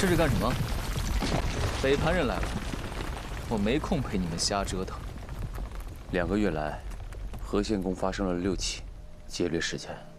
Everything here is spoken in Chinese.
这是干什么？北盘人来了，我没空陪你们瞎折腾。 2个月来，和县宫发生了6起劫掠事件。